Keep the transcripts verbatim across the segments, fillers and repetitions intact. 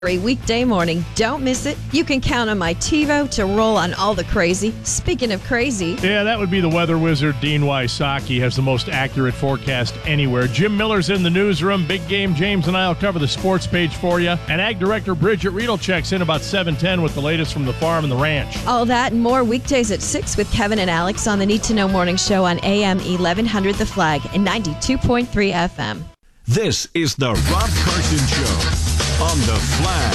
Every weekday morning. Don't miss it. You can count on my TiVo to roll on all the crazy. Speaking of crazy. Yeah, that would be the weather wizard, Dean Wysocki, has the most accurate forecast anywhere. Jim Miller's in the newsroom. Big Game James and I will cover the sports page for you. And Ag Director Bridget Riedel checks in about seven ten with the latest from the farm and the ranch. All that and more weekdays at six with Kevin and Alex on the Need to Know Morning Show on A M eleven hundred The Flag and ninety-two point three F M. This is the Rob Carson Show on The Flag.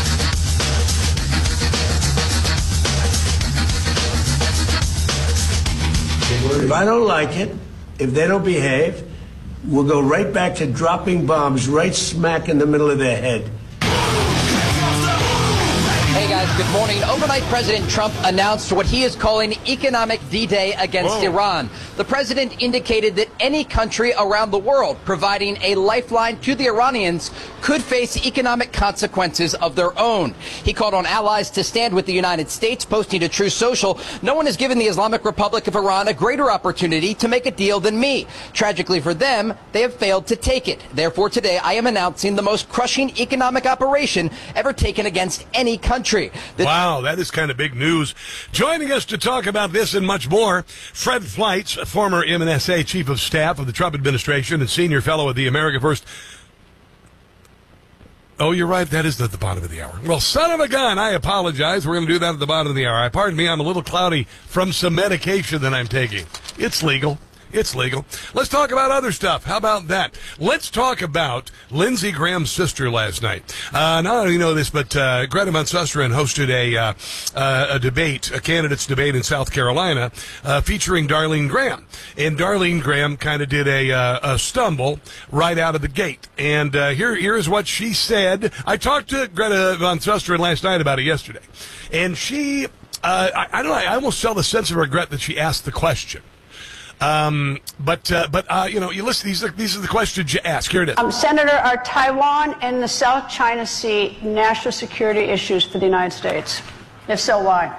If I don't like it, if they don't behave, we'll go right back to dropping bombs right smack in the middle of their head. Hey guys, good morning. Overnight, President Trump announced what he is calling economic D-Day against Whoa. Iran. The president indicated that any country around the world providing a lifeline to the Iranians could face economic consequences of their own. He called on allies to stand with the United States, posting to Truth Social, "No one has given the Islamic Republic of Iran a greater opportunity to make a deal than me. Tragically for them, they have failed to take it. Therefore, today I am announcing the most crushing economic operation ever taken against any country." The wow, that is kind of big news. Joining us to talk about this and much more, Fred Fleitz, former M N S A Chief of Staff of the Trump administration and Senior Fellow at the America First. Oh, you're right. That is at the bottom of the hour. Well, son of a gun, I apologize. We're going to do that at the bottom of the hour. I Pardon me, I'm a little cloudy from some medication that I'm taking. It's legal. It's legal. Let's talk about other stuff. How about that? Let's talk about Lindsey Graham's sister last night. Uh, not only know this, but uh, Greta Van Susteren hosted a uh, uh, a debate, a candidates debate in South Carolina, uh, featuring Darlene Graham. And Darlene Graham kind of did a, uh, a stumble right out of the gate. And uh, here here is what she said. I talked to Greta Van Susteren last night about it yesterday, and she, uh, I, I don't know, I almost felt a sense of regret that she asked the question. Um, but, uh, but, uh, you know, you listen, these are, these are the questions you ask. Here it is. Um, Senator, are Taiwan and the South China Sea national security issues for the United States? If so, why?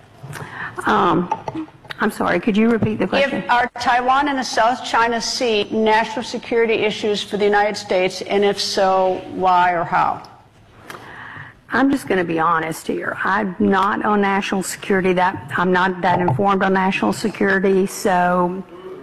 Um, I'm sorry, could you repeat the question? If, are Taiwan and the South China Sea national security issues for the United States, and if so, why or how? I'm just going to be honest here. I'm not on national security. That I'm not that informed on national security. So,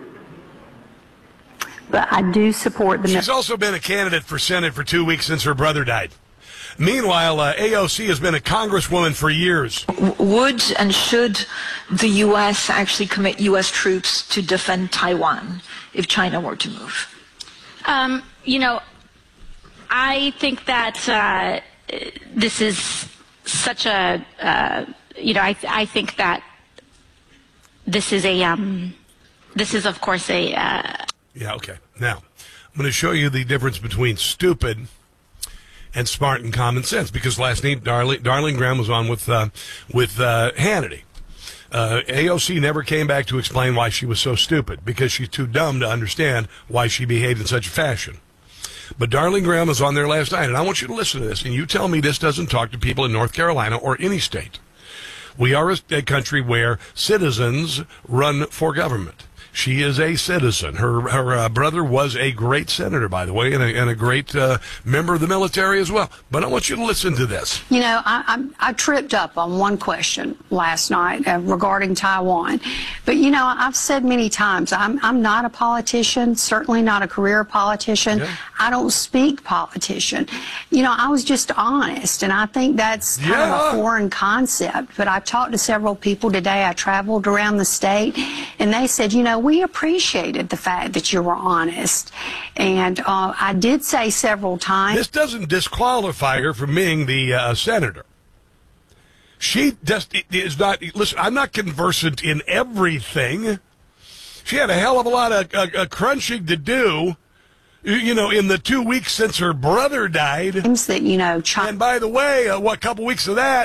but I do support the. She's also been a candidate for Senate for two weeks since her brother died. Meanwhile, uh, A O C has been a congresswoman for years. Would and should the U S actually commit U S troops to defend Taiwan if China were to move? Um, you know, I think that. Uh, This is such a, uh, you know, I, I think that this is a, um, this is, of course, a. Uh... Yeah, okay. Now, I'm going to show you the difference between stupid and smart and common sense, because last night Darlene, Darlene Graham was on with, uh, with uh, Hannity. Uh, A O C never came back to explain why she was so stupid, because she's too dumb to understand why she behaved in such a fashion. But Darlene Graham was on there last night, and I want you to listen to this, and you tell me this doesn't talk to people in North Carolina or any state. We are a, a country where citizens run for government. She is a citizen. Her her uh, brother was a great senator, by the way, and a, and a great uh, member of the military as well. But I want you to listen to this. You know, I, I, I tripped up on one question last night uh, regarding Taiwan. But, you know, I've said many times, I'm, I'm not a politician, certainly not a career politician. Yeah. I don't speak politician. You know, I was just honest, and I think that's kind yeah. of a foreign concept. But I've talked to several people today. I traveled around the state, and they said, you know, we appreciated the fact that you were honest. And uh, I did say several times. This doesn't disqualify her from being the uh, senator. She just is not, listen, I'm not conversant in everything. She had a hell of a lot of uh, uh, crunching to do, you know, in the two weeks since her brother died. That, you know, China. And by the way, uh, what couple weeks of that,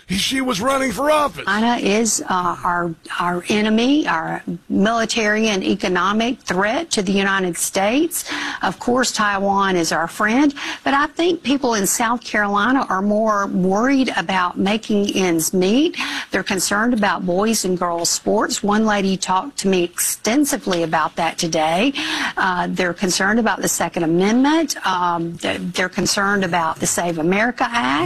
she was running for office. China is uh, our our enemy, our military and economic threat to the United States. Of course, Taiwan is our friend, but I think people in South Carolina are more worried about making ends meet. They're concerned about boys and girls sports. One lady talked to me extensively about that today. Uh, they're concerned about the Second Amendment. Um, they're, they're concerned about the Save America Act.